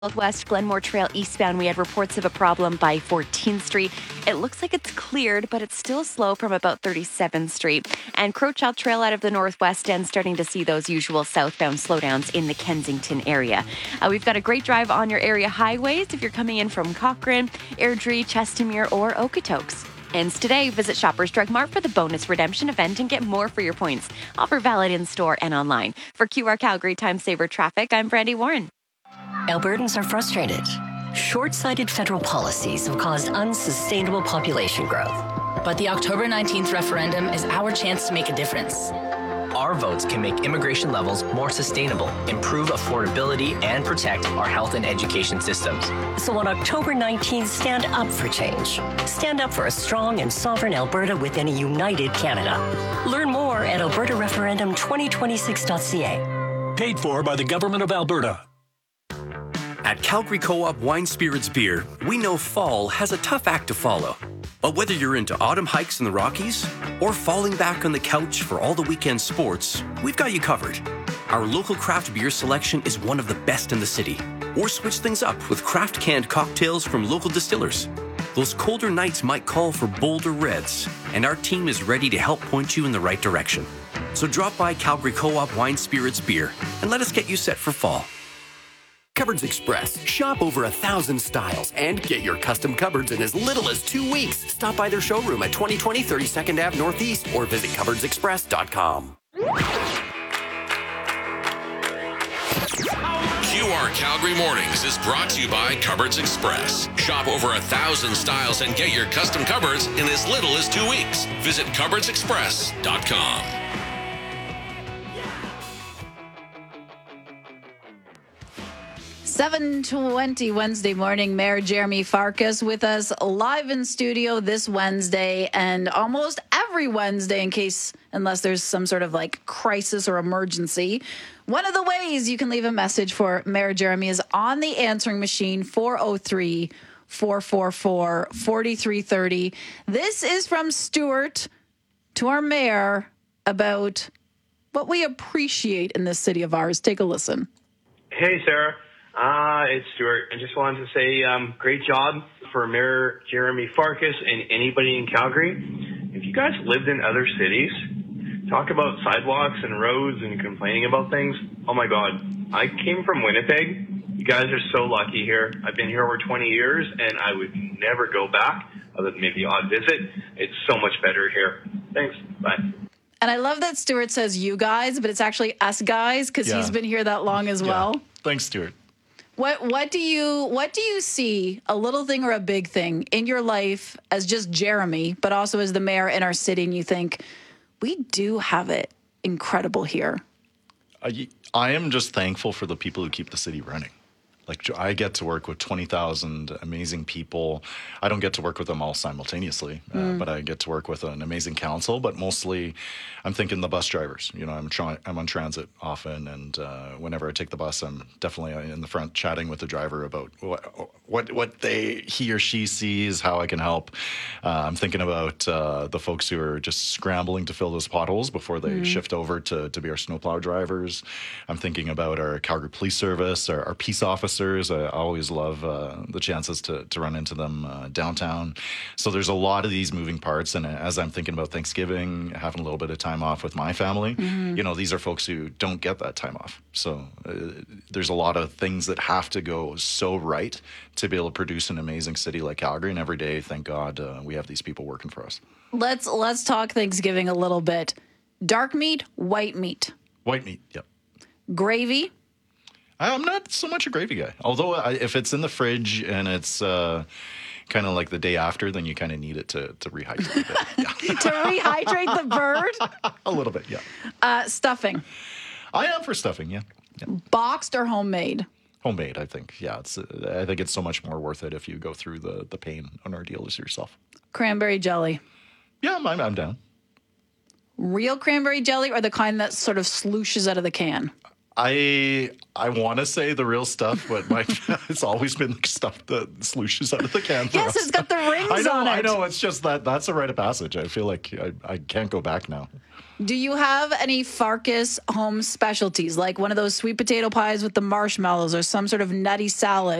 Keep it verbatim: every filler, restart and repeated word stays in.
Southwest Glenmore Trail eastbound, we had reports of a problem by fourteenth Street. It looks like it's cleared, but it's still slow from about thirty-seventh Street. And Crowchild Trail out of the northwest end, starting to see those usual southbound slowdowns in the Kensington area. Uh, we've got a great drive on your area highways if you're coming in from Cochrane, Airdrie, Chestermere, or Okotoks. And today, visit Shoppers Drug Mart for the bonus redemption event and get more for your points. Offer valid in store and online. For Q R Calgary Time Saver Traffic, I'm Brandy Warren. Albertans are frustrated. Short-sighted federal policies have caused unsustainable population growth. But the October nineteenth referendum is our chance to make a difference. Our votes can make immigration levels more sustainable, improve affordability, and protect our health and education systems. So on October nineteenth, stand up for change. Stand up for a strong and sovereign Alberta within a united Canada. Learn more at alberta referendum twenty twenty-six dot c a. Paid for by the Government of Alberta. At Calgary Co-op Wine Spirits Beer, we know fall has a tough act to follow. But whether you're into autumn hikes in the Rockies or falling back on the couch for all the weekend sports, we've got you covered. Our local craft beer selection is one of the best in the city. Or switch things up with craft canned cocktails from local distillers. Those colder nights might call for bolder reds, and our team is ready to help point you in the right direction. So drop by Calgary Co-op Wine Spirits Beer and let us get you set for fall. Cupboards Express. Shop over a thousand styles and get your custom cupboards in as little as two weeks. Stop by their showroom at twenty twenty thirty-second Avenue Northeast or visit cupboards express dot com. Q R Calgary Mornings is brought to you by Cupboards Express. Shop over a thousand styles and get your custom cupboards in as little as two weeks. Visit cupboards express dot com. seven twenty Wednesday morning, Mayor Jeremy Farkas with us live in studio this Wednesday and almost every Wednesday in case, unless there's some sort of like crisis or emergency. One of the ways you can leave a message for Mayor Jeremy is on the answering machine, four oh three, four four four, four three three oh. This is from Stuart to our mayor about what we appreciate in this city of ours. Take a listen. Hey, Sarah. Uh, it's Stuart. I just wanted to say um, great job for Mayor Jeremy Farkas and anybody in Calgary. If you guys lived in other cities, talk about sidewalks and roads and complaining about things. Oh, my God. I came from Winnipeg. You guys are so lucky here. I've been here over twenty years, and I would never go back other than maybe odd visit. It's so much better here. Thanks. Bye. And I love that Stuart says you guys, but it's actually us guys because Yeah. he's been here that long as Yeah. well. Thanks, Stuart. What what do you what do you see, a little thing or a big thing, in your life as just Jeremy, but also as the mayor in our city, and you think, we do have it incredible here? I, I am just thankful for the people who keep the city running. Like, I get to work with twenty thousand amazing people. I don't get to work with them all simultaneously, Mm. uh, but I get to work with an amazing council. But mostly, I'm thinking the bus drivers. You know, I'm trying. I'm on transit often, and uh, whenever I take the bus, I'm definitely in the front chatting with the driver about what what what they he or she sees, how I can help. Uh, I'm thinking about uh, the folks who are just scrambling to fill those potholes before they Mm. shift over to to be our snowplow drivers. I'm thinking about our Calgary Police Service, our, our peace officers. I always love uh, the chances to, to run into them uh, downtown. So there's a lot of these moving parts. And as I'm thinking about Thanksgiving, having a little bit of time off with my family, Mhm. you know, these are folks who don't get that time off. So uh, there's a lot of things that have to go so right to be able to produce an amazing city like Calgary. And every day, thank God, uh, we have these people working for us. Let's let's talk Thanksgiving a little bit. Dark meat, white meat, White meat, yep. gravy. I'm not so much a gravy guy. Although I, if it's in the fridge and it's uh, kind of like the day after, then you kind of need it to, to rehydrate a bit. To rehydrate the bird. A little bit, yeah. Uh, stuffing, I am for stuffing, yeah. yeah. boxed or homemade. Homemade, I think. Yeah, it's. Uh, I think it's so much more worth it if you go through the, the pain and ordeal as yourself. Cranberry jelly. Yeah, I'm, I'm down. Real cranberry jelly or the kind that sort of slooshes out of the can? I I want to say the real stuff, but my it's always been like stuff that slooshes out of the can. for Yes, us. it's got the rings I know, on it. I know. It's just that that's a rite of passage. I feel like I, I can't go back now. Do you have any Farkas home specialties, like one of those sweet potato pies with the marshmallows or some sort of nutty salad?